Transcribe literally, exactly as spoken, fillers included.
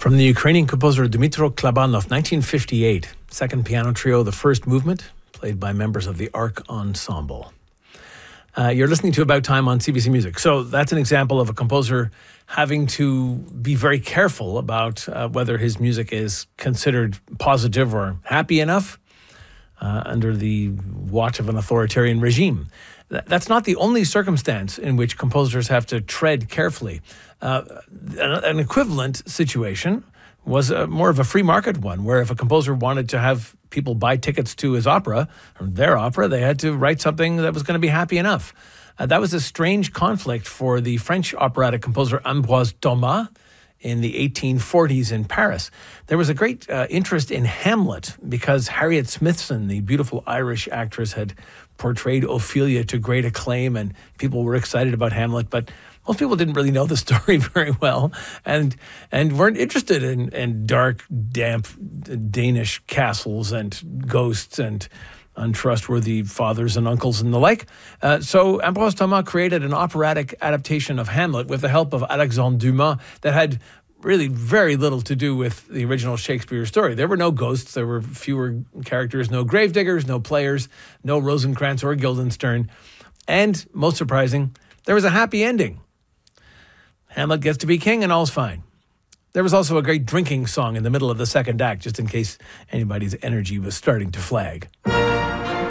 From the Ukrainian composer Dmytro Klabanov, nineteen fifty-eight, second piano trio, the first movement, played by members of the Arc Ensemble. Uh, you're listening to About Time on C B C Music. So that's an example of a composer having to be very careful about uh, whether his music is considered positive or happy enough uh, under the watch of an authoritarian regime. That's not the only circumstance in which composers have to tread carefully. Uh, an, an equivalent situation was a, more of a free market one, where if a composer wanted to have people buy tickets to his opera, or their opera, they had to write something that was going to be happy enough. Uh, that was a strange conflict for the French operatic composer Ambroise Thomas in the eighteen forties in Paris. There was a great uh, interest in Hamlet because Harriet Smithson, the beautiful Irish actress, had portrayed Ophelia to great acclaim, and people were excited about Hamlet, but most people didn't really know the story very well and and weren't interested in, in dark, damp Danish castles and ghosts and untrustworthy fathers and uncles and the like. Uh, so Ambroise Thomas created an operatic adaptation of Hamlet with the help of Alexandre Dumas that had really very little to do with the original Shakespeare story. There were no ghosts, there were fewer characters, no gravediggers, no players, no Rosencrantz or Guildenstern, and, most surprising, there was a happy ending. Hamlet gets to be king and all's fine. There was also a great drinking song in the middle of the second act, just in case anybody's energy was starting to flag.